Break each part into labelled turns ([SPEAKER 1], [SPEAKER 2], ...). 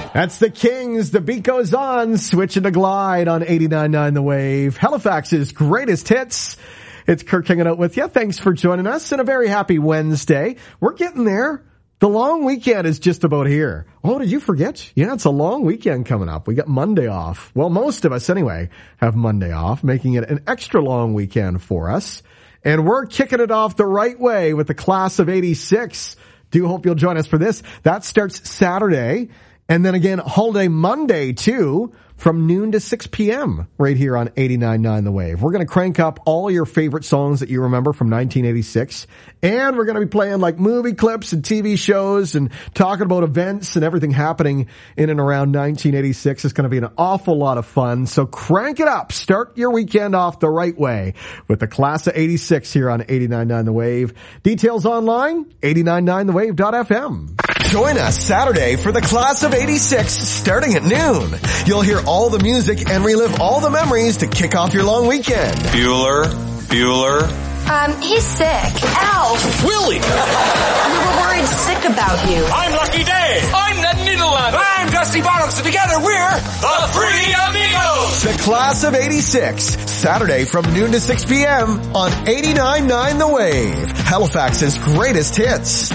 [SPEAKER 1] That's the Kings. The beat goes on. Switching to Glide on 89.9 The Wave. Halifax's greatest hits. It's Kirk hanging out with you. Thanks for joining us and a very happy Wednesday. We're getting there. The long weekend is just about here. Oh, did you forget? Yeah, it's a long weekend coming up. We got Monday off. Well, most of us anyway have Monday off, making it an extra long weekend for us. And we're kicking it off the right way with the class of 86. Do hope you'll join us for this. That starts Saturday. And then again, holiday Monday, too, from noon to 6 p.m. right here on 89.9 The Wave. We're going to crank up all your favorite songs that you remember from 1986. And we're going to be playing like movie clips and TV shows and talking about events and everything happening in and around 1986. It's going to be an awful lot of fun. So crank it up. Start your weekend off the right way with the class of 86 here on 89.9 The Wave. Details online, 899thewave.fm. Join us Saturday for the class of 86 starting at noon. You'll hear all the music and relive all the memories to kick off your long weekend.
[SPEAKER 2] Bueller.
[SPEAKER 3] He's sick. Ow!
[SPEAKER 2] Willie!
[SPEAKER 3] We were worried sick about you.
[SPEAKER 2] I'm Lucky Day! I'm Ned Niederland! I'm Dusty Bottoms, and together we're the Three Amigos!
[SPEAKER 1] The class of 86, Saturday from noon to 6 p.m. on 89.9 The Wave. Halifax's greatest hits.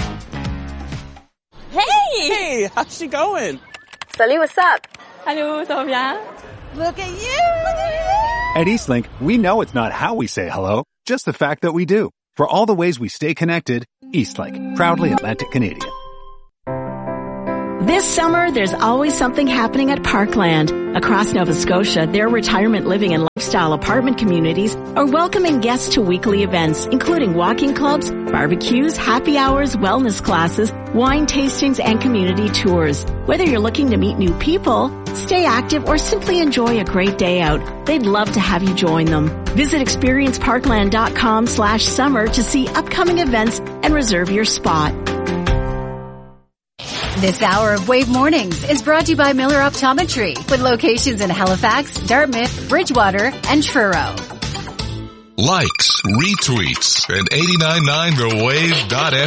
[SPEAKER 4] Hey, how's she going?
[SPEAKER 3] Salut, what's up?
[SPEAKER 5] Hello, ça va bien?
[SPEAKER 3] Look at you!
[SPEAKER 6] At Eastlink, we know it's not how we say hello, just the fact that we do. For all the ways we stay connected, Eastlink, proudly Atlantic Canadian.
[SPEAKER 7] This summer, there's always something happening at Parkland. Across Nova Scotia, their retirement living and lifestyle apartment communities are welcoming guests to weekly events, including walking clubs, barbecues, happy hours, wellness classes, wine tastings, and community tours. Whether you're looking to meet new people, stay active, or simply enjoy a great day out, they'd love to have you join them. Visit experienceparkland.com/summer to see upcoming events and reserve your spot.
[SPEAKER 8] This hour of Wave Mornings is brought to you by Miller Optometry, with locations in Halifax, Dartmouth, Bridgewater, and Truro.
[SPEAKER 9] Likes, retweets, and 89.9thewave.fm.